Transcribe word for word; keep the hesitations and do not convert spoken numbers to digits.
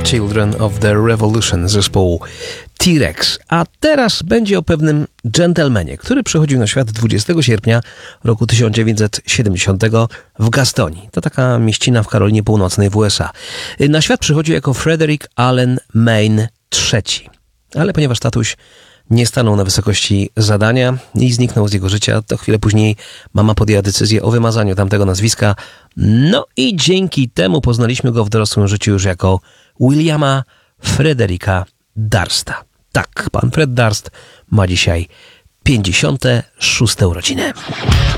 Children of the Revolution zespołu T-Rex. A teraz będzie o pewnym dżentelmenie, który przychodził na świat dwudziestego sierpnia roku tysiąc dziewięćset siedemdziesiątego w Gastonii. To taka mieścina w Karolinie Północnej w U S A. Na świat przychodził jako Frederick Allen Main trzeci. Ale ponieważ tatuś nie stanął na wysokości zadania i zniknął z jego życia, to chwilę później mama podjęła decyzję o wymazaniu tamtego nazwiska. No i dzięki temu poznaliśmy go w dorosłym życiu już jako Williama Fredericka Darsta. Tak, pan Fred Darst ma dzisiaj pięćdziesiąte szóste urodziny.